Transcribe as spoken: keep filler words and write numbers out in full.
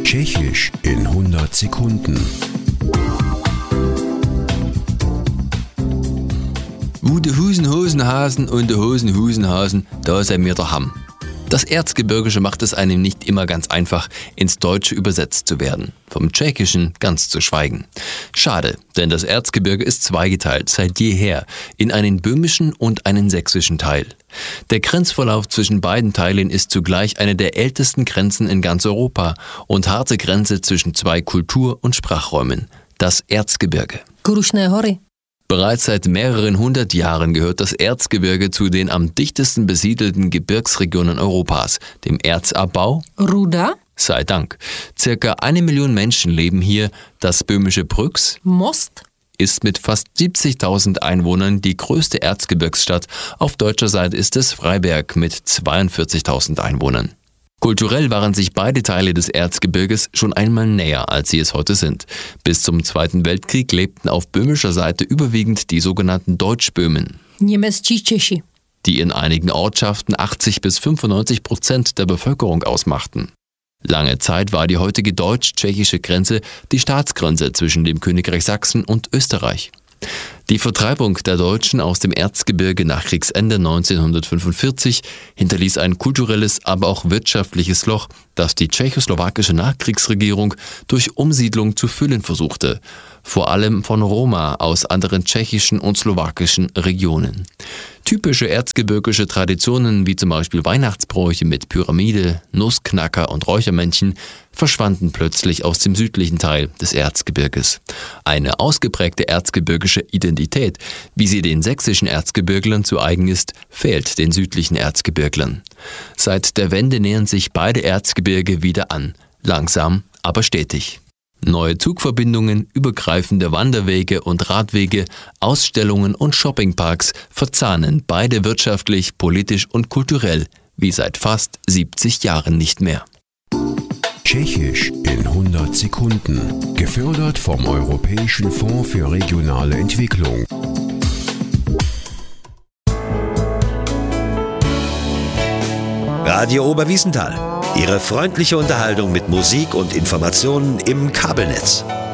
Tschechisch in hundert Sekunden. Wo de Husen Hosenhasen und de Hosen Husenhasen, da sei mir der Hamm. Das Erzgebirgische macht es einem nicht immer ganz einfach, ins Deutsche übersetzt zu werden. Vom Tschechischen ganz zu schweigen. Schade, denn das Erzgebirge ist zweigeteilt, seit jeher, in einen böhmischen und einen sächsischen Teil. Der Grenzverlauf zwischen beiden Teilen ist zugleich eine der ältesten Grenzen in ganz Europa und harte Grenze zwischen zwei Kultur- und Sprachräumen, das Erzgebirge. Krušné hory. Bereits seit mehreren hundert Jahren gehört das Erzgebirge zu den am dichtesten besiedelten Gebirgsregionen Europas, dem Erzabbau, Ruda, sei Dank. Circa eine Million Menschen leben hier. Das böhmische Brüx, Most, ist mit fast siebzigtausend Einwohnern die größte Erzgebirgsstadt. Auf deutscher Seite ist es Freiberg mit zweiundvierzigtausend Einwohnern. Kulturell waren sich beide Teile des Erzgebirges schon einmal näher, als sie es heute sind. Bis zum Zweiten Weltkrieg lebten auf böhmischer Seite überwiegend die sogenannten Deutschböhmen, němečtí Češi. die in einigen Ortschaften achtzig bis fünfundneunzig Prozent der Bevölkerung ausmachten. Lange Zeit war die heutige deutsch-tschechische Grenze die Staatsgrenze zwischen dem Königreich Sachsen und Österreich. Die Vertreibung der Deutschen aus dem Erzgebirge nach Kriegsende neunzehnhundertfünfundvierzig hinterließ ein kulturelles, aber auch wirtschaftliches Loch, das die tschechoslowakische Nachkriegsregierung durch Umsiedlung zu füllen versuchte, vor allem von Roma aus anderen tschechischen und slowakischen Regionen. Typische erzgebirgische Traditionen wie zum Beispiel Weihnachtsbräuche mit Pyramide, Nussknacker und Räuchermännchen verschwanden plötzlich aus dem südlichen Teil des Erzgebirges. Eine ausgeprägte erzgebirgische Identität, wie sie den sächsischen Erzgebirglern zu eigen ist, fehlt den südlichen Erzgebirglern. Seit der Wende nähern sich beide Erzgebirge wieder an, langsam, aber stetig. Neue Zugverbindungen, übergreifende Wanderwege und Radwege, Ausstellungen und Shoppingparks verzahnen beide wirtschaftlich, politisch und kulturell, wie seit fast siebzig Jahren nicht mehr. Tschechisch in hundert Sekunden. Gefördert vom Europäischen Fonds für regionale Entwicklung. Radio Oberwiesenthal. Ihre freundliche Unterhaltung mit Musik und Informationen im Kabelnetz.